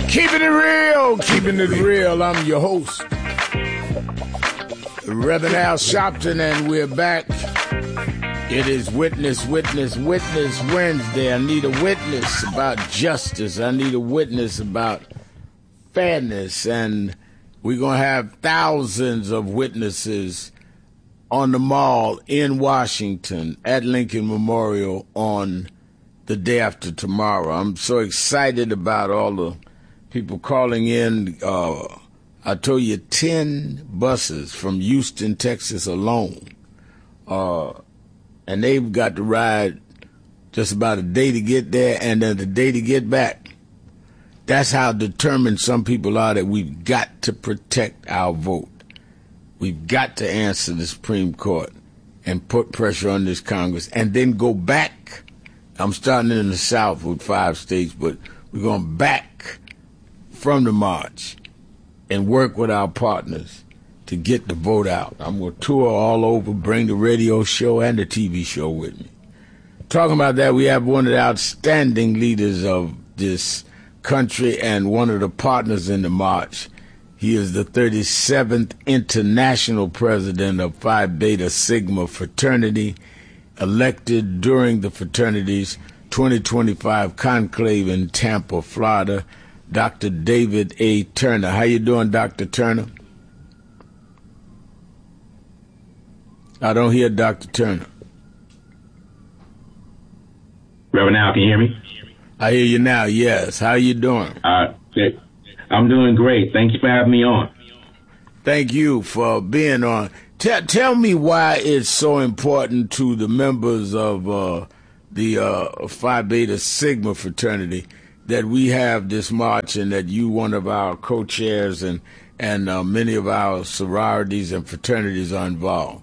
Keeping it real. I'm your host, Reverend Al Sharpton, and we're back. It is Witness Wednesday. I need a witness about justice. I need a witness about fairness, and we're going to have thousands of witnesses on the Mall in Washington at Lincoln Memorial on the day after tomorrow. I'm so excited about all the people calling in. I told you 10 buses from Houston, Texas alone. And they've got to ride just about a day to get there and then a day to get back. That's how determined some people are that we've got to protect our vote. We've got to answer the Supreme Court and put pressure on this Congress and then go back. I'm starting in the South with 5 states, but we're going back from the march and work with our partners to get the vote out. I'm going to tour all over, bring the radio show and the TV show with me. Talking about that, we have one of the outstanding leaders of this country and one of the partners in the march. He is the 37th International President of Phi Beta Sigma Fraternity, elected during the fraternity's 2025 conclave in Tampa, Florida. Dr. David A. Turner. How you doing, Dr. Turner? I don't hear Dr. Turner. Reverend Al, can you hear me? I hear you now, yes. How you doing? I'm doing great. Thank you for having me on. Thank you for being on. Tell me why it's so important to the members of the Phi Beta Sigma fraternity that we have this march and that you, one of our co-chairs, and many of our sororities and fraternities are involved.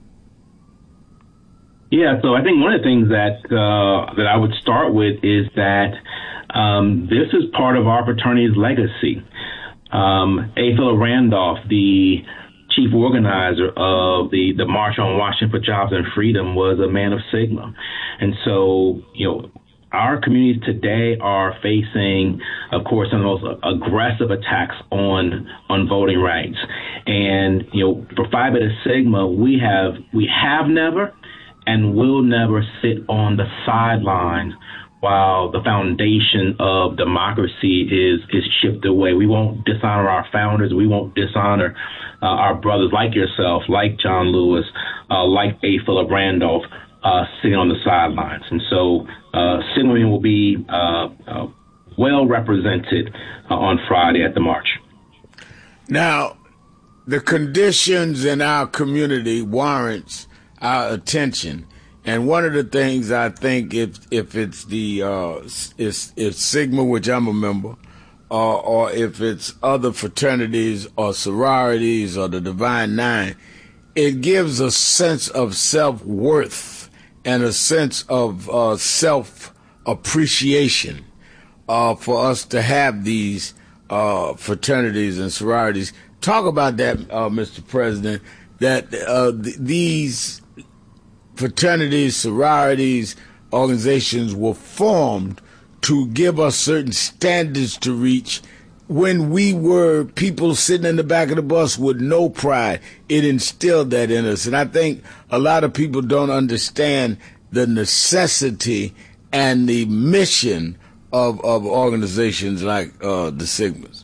Yeah, so I think one of the things that I would start with is that this is part of our fraternity's legacy. A. Philip Randolph, the chief organizer of the March on Washington for Jobs and Freedom, was a man of Sigma. And so, our communities today are facing, of course, some of the most aggressive attacks on voting rights. And, for Phi Beta Sigma, we have never and will never sit on the sidelines while the foundation of democracy is chipped away. We won't dishonor our founders. We won't dishonor our brothers like yourself, like John Lewis, like A. Philip Randolph, sitting on the sidelines. And so Sigma will be well represented on Friday at the march. Now, the conditions in our community warrants our attention. And one of the things I think, if it's if Sigma, which I'm a member, or if it's other fraternities or sororities or the Divine Nine, it gives a sense of self-worth and a sense of self-appreciation for us to have these fraternities and sororities. Talk about that, Mr. President, that these fraternities, sororities, organizations were formed to give us certain standards to reach. When we were people sitting in the back of the bus with no pride, it instilled that in us. And I think a lot of people don't understand the necessity and the mission of organizations like the Sigmas.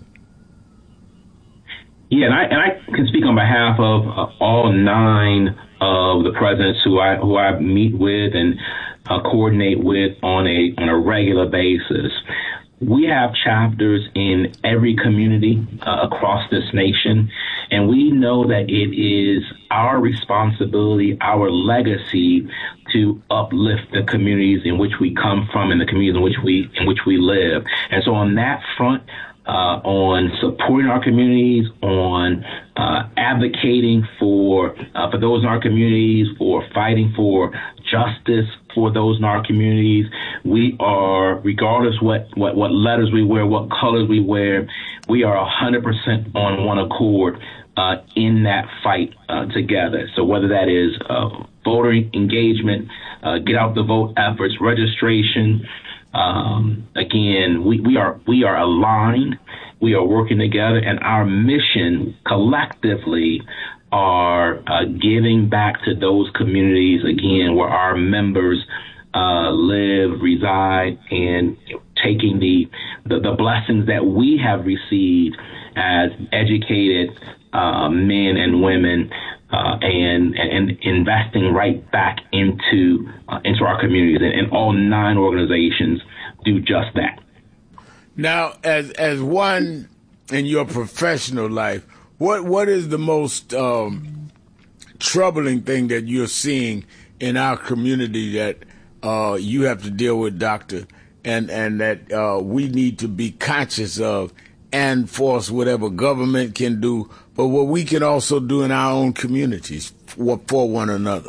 Yeah, and I can speak on behalf of all 9 of the presidents who I meet with and coordinate with on a regular basis. We have chapters in every community across this nation, and we know that it is our responsibility, our legacy, to uplift the communities in which we come from and the communities in which we live. And so on that front, on supporting our communities, on advocating for those in our communities, for fighting for justice for those in our communities. We are, regardless what letters we wear, what colors we wear, we are 100% on one accord in that fight together. So whether that is voter engagement, get out the vote efforts, registration, Again, we are aligned. We are working together, and our mission collectively are giving back to those communities, again, where our members live, reside, and taking the blessings that we have received as educated men and women, and investing right back into our communities, and all 9 organizations do just that. Now, as one in your professional life, what is the most troubling thing that you're seeing in our community that you have to deal with, Doctor, and that we need to be conscious of and force whatever government can do, but what we can also do in our own communities for one another?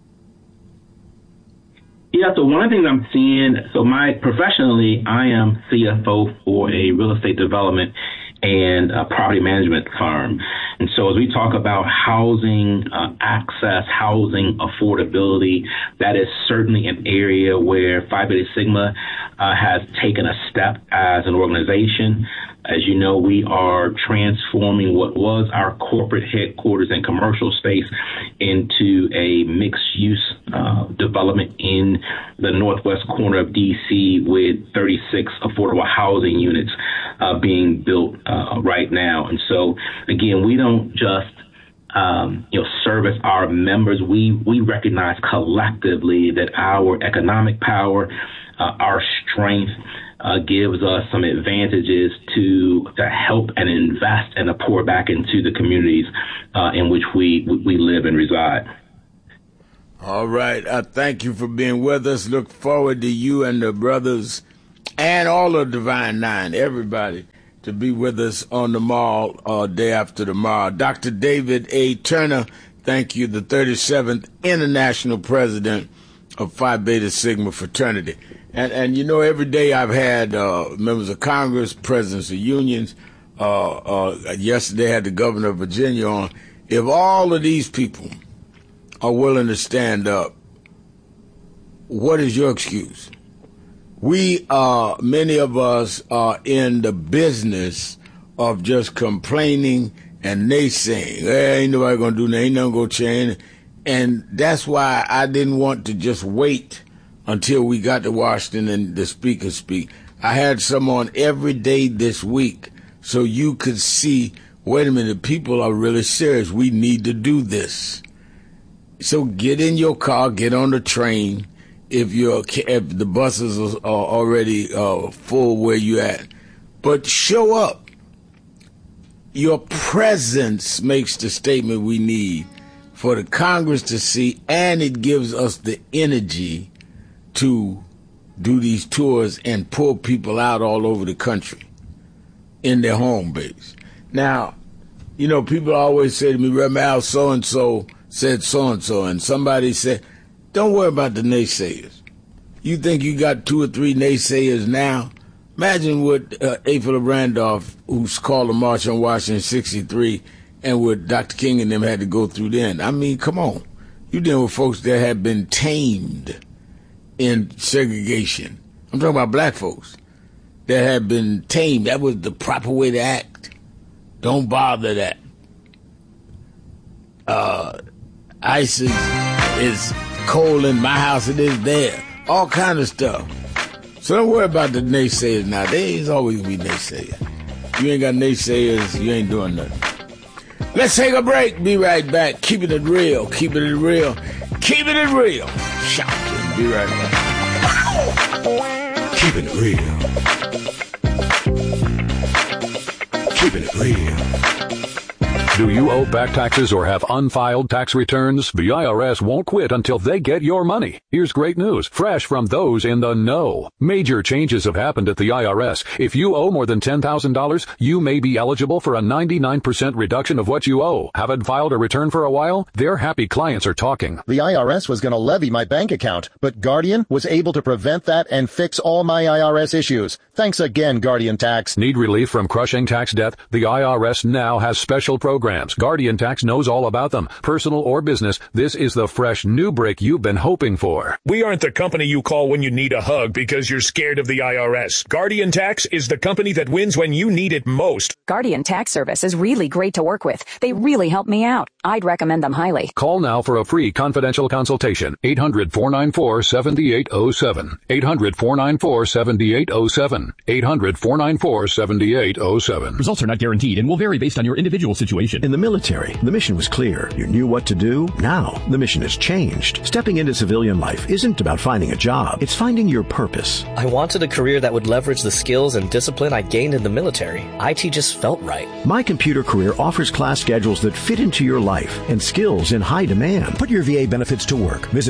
Yeah, so one of the things I'm seeing, professionally, I am CFO for a real estate development and a property management firm. And so as we talk about housing access, housing affordability, that is certainly an area where Phi Beta Sigma has taken a step as an organization. As you know, we are transforming what was our corporate headquarters and commercial space into a mixed-use development in the northwest corner of D.C. with 36 affordable housing units being built right now. And so, again, we don't just service our members. We recognize collectively that our economic power, our strength, gives us some advantages to help and invest and to pour back into the communities in which we live and reside. All right. Thank you for being with us. Look forward to you and the brothers and all of Divine Nine, everybody, to be with us on the mall day after tomorrow. Dr. David A. Turner, thank you, the 37th International President of Phi Beta Sigma Fraternity. And you know, every day I've had members of Congress, presidents of unions. Yesterday I had the governor of Virginia on. If all of these people are willing to stand up, what is your excuse? Many of us are in the business of just complaining and naysaying. Hey, ain't nobody gonna do nothing, ain't nothing gonna change. And that's why I didn't want to just wait until we got to Washington and the speaker speak. I had some on every day this week so you could see, wait a minute, people are really serious. We need to do this. So get in your car, get on the train if the buses are already full where you at. But show up. Your presence makes the statement we need for the Congress to see, and it gives us the energy to do these tours and pull people out all over the country in their home base. Now, you know, people always say to me, Reverend Al, so-and-so said so-and-so, and somebody said, don't worry about the naysayers. You think you got 2 or 3 naysayers now? Imagine what A. Philip Randolph, who's called a march on Washington 63, and what Dr. King and them had to go through then. I mean, come on. You're dealing with folks that have been tamed in segregation. I'm talking about black folks that have been tamed. That was the proper way to act. Don't bother that. ISIS is cold in my house, it is there. All kind of stuff. So don't worry about the naysayers now. There's always going to be naysayers. You ain't got naysayers, you ain't doing nothing. Let's take a break. Be right back. Keeping it real. Keeping it real. Keeping it real. Shout. Be right back. Keeping it real. Keeping it real. Do you owe back taxes or have unfiled tax returns? The IRS won't quit until they get your money. Here's great news, fresh from those in the know. Major changes have happened at the IRS. If you owe more than $10,000, you may be eligible for a 99% reduction of what you owe. Haven't filed a return for a while? Their happy clients are talking. The IRS was going to levy my bank account, but Guardian was able to prevent that and fix all my IRS issues. Thanks again, Guardian Tax. Need relief from crushing tax debt? The IRS now has special programs. Guardian Tax knows all about them. Personal or business, this is the fresh new break you've been hoping for. We aren't the company you call when you need a hug because you're scared of the IRS. Guardian Tax is the company that wins when you need it most. Guardian Tax Service is really great to work with. They really help me out. I'd recommend them highly. Call now for a free confidential consultation. 800-494-7807. 800-494-7807. 800-494-7807. Results are not guaranteed and will vary based on your individual situation. In the military, the mission was clear. You knew what to do. Now, the mission has changed. Stepping into civilian life isn't about finding a job. It's finding your purpose. I wanted a career that would leverage the skills and discipline I gained in the military. IT just felt right. My Computer Career offers class schedules that fit into your life and skills in high demand. Put your VA benefits to work. Visit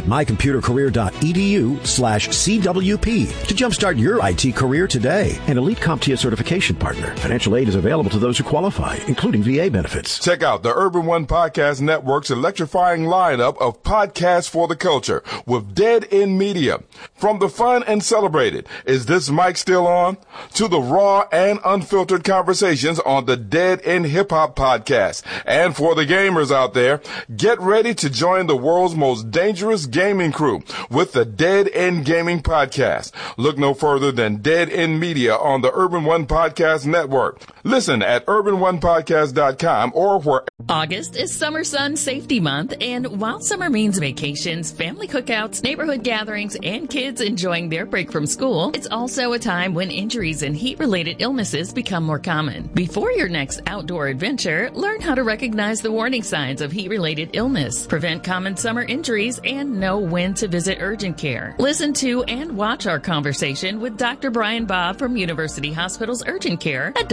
mycomputercareer.edu/CWP to jumpstart your IT career today. An Elite CompTIA certification partner. Financial aid is available to those who qualify, including VA benefits. Check out the Urban One Podcast Network's electrifying lineup of podcasts for the culture with Dead End Media. From the fun and celebrated, Is This Mic Still On? To the raw and unfiltered conversations on the Dead End Hip Hop Podcast. And for the gamers out there, get ready to join the world's most dangerous gaming crew with the Dead End Gaming Podcast. Look no further than Dead End Media on the Urban One Podcast Network. Listen at urban1podcast.com or where. August is Summer Sun Safety Month, and while summer means vacations, family cookouts, neighborhood gatherings, and kids enjoying their break from school, it's also a time when injuries and heat-related illnesses become more common. Before your next outdoor adventure, learn how to recognize the warning signs of heat-related illness, prevent common summer injuries, and know when to visit urgent care. Listen to and watch our conversation with Dr. Brian Bob from University Hospital's Urgent Care at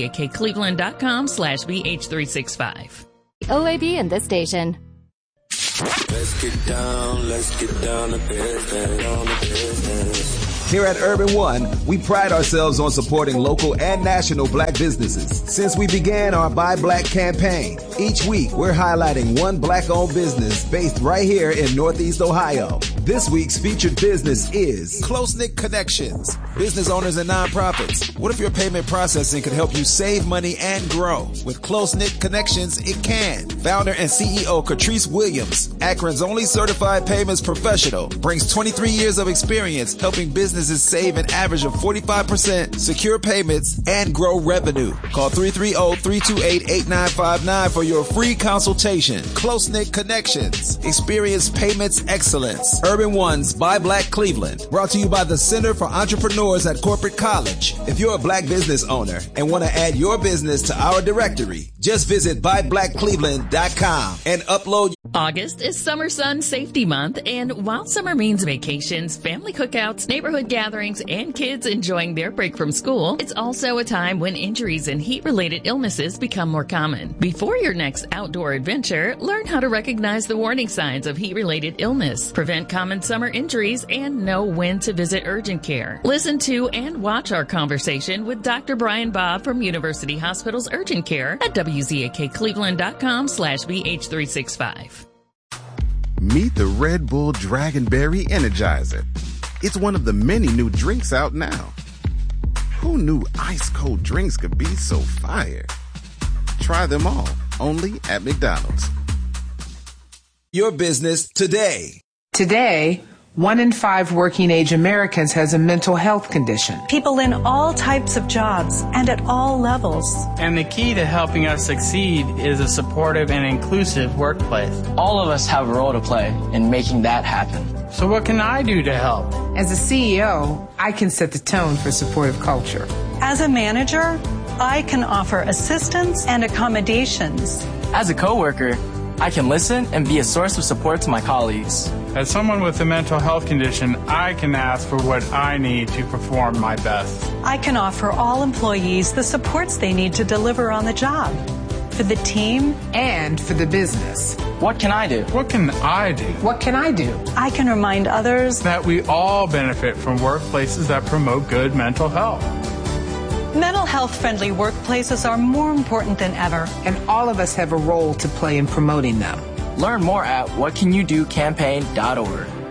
WZAKCleveland.com/BH365. OAB and this station. Let's get down to business. Here at Urban One, we pride ourselves on supporting local and national black businesses. Since we began our Buy Black campaign, each week we're highlighting one black-owned business based right here in Northeast Ohio. This week's featured business is Close-Knit Connections, business owners and nonprofits. What if your payment processing could help you save money and grow? With Close-Knit Connections, it can. Founder and CEO Catrice Williams, Akron's only certified payments professional, brings 23 years of experience helping businesses save an average of 45%, secure payments, and grow revenue. Call 330-328-8959 for your free consultation. Close-Knit Connections. Experience payments excellence. Urban One's Buy Black Cleveland. Brought to you by the Center for Entrepreneurs at Corporate College. If you're a black business owner and want to add your business to our directory, just visit buyblackcleveland.com and upload. August is Summer Sun Safety Month, and while summer means vacations, family cookouts, neighborhood gatherings, and kids enjoying their break from school, it's also a time when injuries and heat-related illnesses become more common. Before your next outdoor adventure, learn how to recognize the warning signs of heat-related illness, prevent common summer injuries, and know when to visit urgent care. Listen to and watch our conversation with Dr. Brian Bob from University Hospital's Urgent Care at WZAKCleveland.com/BH365. Meet the Red Bull Dragonberry Energizer. It's one of the many new drinks out now. Who knew ice-cold drinks could be so fire? Try them all, only at McDonald's. Your business today. Today, 1 in 5 working-age Americans has a mental health condition. People in all types of jobs and at all levels. And the key to helping us succeed is a supportive and inclusive workplace. All of us have a role to play in making that happen. So what can I do to help? As a CEO, I can set the tone for supportive culture. As a manager, I can offer assistance and accommodations. As a coworker, I can listen and be a source of support to my colleagues. As someone with a mental health condition, I can ask for what I need to perform my best. I can offer all employees the supports they need to deliver on the job. For the team and for the business. What can I do? What can I do? What can I do? I can remind others that we all benefit from workplaces that promote good mental health. Mental health-friendly workplaces are more important than ever. And all of us have a role to play in promoting them. Learn more at whatcanyoudocampaign.org.